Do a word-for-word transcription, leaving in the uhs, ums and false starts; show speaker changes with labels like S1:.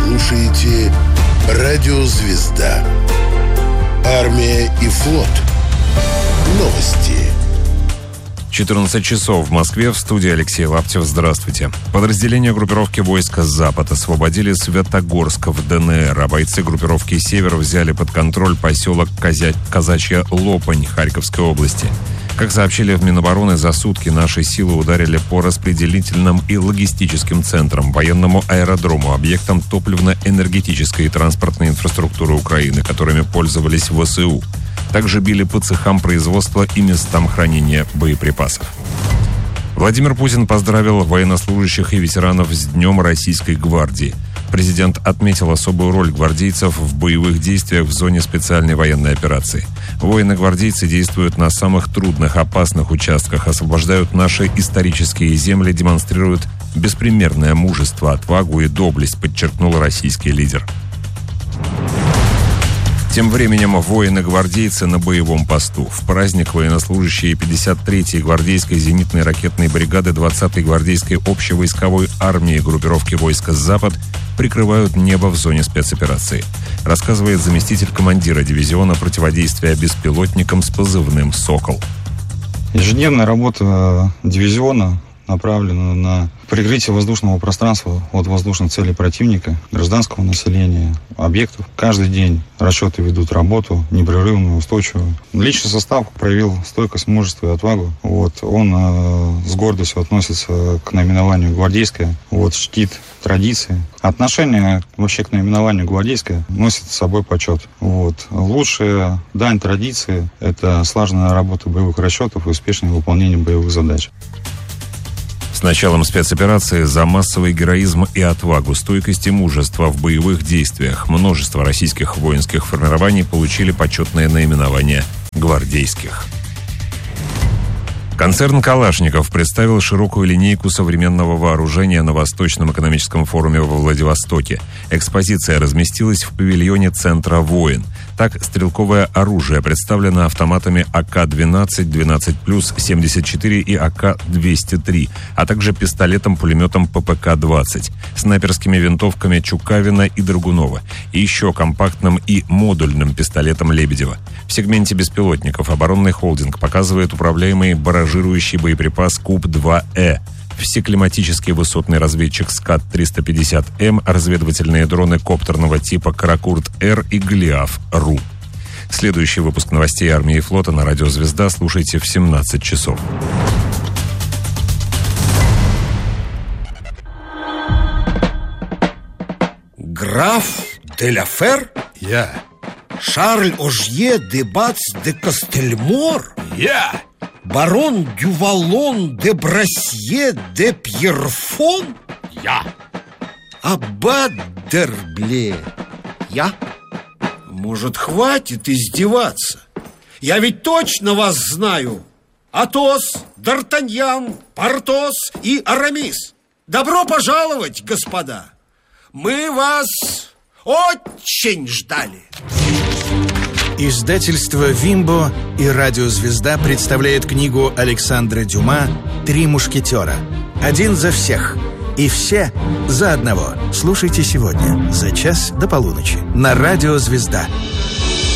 S1: слушаете «Радио Звезда». Армия и флот. Новости.
S2: четырнадцать часов в Москве. В студии Алексей Лаптев. Здравствуйте. Подразделения группировки войска «Запад» освободили Светогорск в ДНР, а бойцы группировки «Север» взяли под контроль поселок Казя... Казачья Лопань Харьковской области. Как сообщили в Минобороны, за сутки наши силы ударили по распределительным и логистическим центрам, военному аэродрому, объектам топливно-энергетической и транспортной инфраструктуры Украины, которыми пользовались ВСУ. Также били по цехам производства и местам хранения боеприпасов. Владимир Путин поздравил военнослужащих и ветеранов с Днем Российской гвардии. Президент отметил особую роль гвардейцев в боевых действиях в зоне специальной военной операции. Воины-гвардейцы действуют на самых трудных, опасных участках, освобождают наши исторические земли, демонстрируют беспримерное мужество, отвагу и доблесть, подчеркнул российский лидер. Тем временем воины-гвардейцы на боевом посту. В праздник военнослужащие пятьдесят третьей гвардейской зенитной ракетной бригады двадцатой гвардейской общевойсковой армии группировки войска «Запад» прикрывают небо в зоне спецоперации, рассказывает заместитель командира дивизиона противодействия беспилотникам с позывным «Сокол».
S3: Ежедневная работа дивизиона направлена на прикрытие воздушного пространства от воздушных целей противника, гражданского населения, объектов. Каждый день расчеты ведут работу непрерывную, устойчивую. Личный состав проявил стойкость, мужество и отвагу. Вот. Он э, с гордостью относится к наименованию «Гвардейская», вот, чтит традиции. Отношение вообще к наименованию «Гвардейская» носит с собой почет. Вот. Лучшая дань традиции – это слаженная работа боевых расчетов и успешное выполнение боевых задач.
S2: С началом спецоперации за массовый героизм и отвагу, стойкость и мужество в боевых действиях множество российских воинских формирований получили почетное наименование «гвардейских». Концерн «Калашников» представил широкую линейку современного вооружения на Восточном экономическом форуме во Владивостоке. Экспозиция разместилась в павильоне Центра «Воин». Так, стрелковое оружие представлено автоматами А К двенадцать, двенадцать плюс, семьдесят четыре и А К двести три, а также пистолетом-пулеметом П П К двадцать, снайперскими винтовками Чукавина и Драгунова, и еще компактным и модульным пистолетом Лебедева. В сегменте беспилотников оборонный холдинг показывает управляемый баражирующий боеприпас Куб два Э, всеклиматический высотный разведчик Скат триста пятьдесят М, разведывательные дроны коптерного типа Каракурт-Р и Голиаф-Ру. Следующий выпуск новостей армии и флота на радио «Звезда» слушайте в семнадцать часов.
S4: Граф де ла Фер?
S5: Я.
S4: Шарль Ожье де Бац де Костельмор?
S5: Я.
S4: Барон Дювалон де Брассье де Пьерфон?
S5: Я.
S4: Аббат Дербле? Я? Может, хватит издеваться? Я ведь точно вас знаю. Атос, Д'Артаньян, Портос и Арамис. Добро пожаловать, господа. Мы вас очень ждали.
S6: Издательство «Вимбо» и «Радио Звезда» представляет книгу Александра Дюма «Три мушкетера». Один за всех и все за одного. Слушайте сегодня за час до полуночи на «Радио Звезда».